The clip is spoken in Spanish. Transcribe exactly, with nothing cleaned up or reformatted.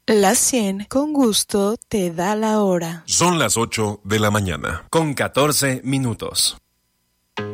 La cien con gusto te da la hora. Son las ocho de la mañana, con catorce minutos.